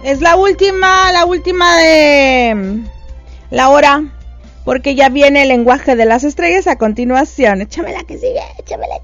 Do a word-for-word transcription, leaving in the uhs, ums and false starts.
Es la última, la última de la hora, porque ya viene el lenguaje de las estrellas a continuación. Échame la que sigue, échame la,